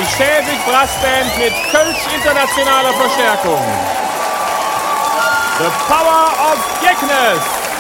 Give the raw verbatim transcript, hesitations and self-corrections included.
die Schäfig Brassband mit Kölsch internationaler Verstärkung. The Power of Geknes.